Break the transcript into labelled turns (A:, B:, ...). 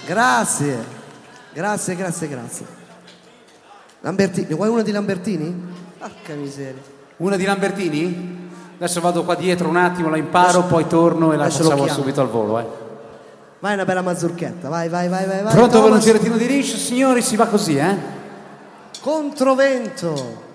A: Grazie. Grazie, grazie, grazie. Lambertini, vuoi una di Lambertini? Porca miseria.
B: Una di Lambertini? Adesso vado qua dietro un attimo, la imparo, poi torno e la facciamo subito al volo,
A: Vai, una bella mazurchetta, vai.
B: Pronto per un girettino di liscio, signori, si va così,
A: Controvento.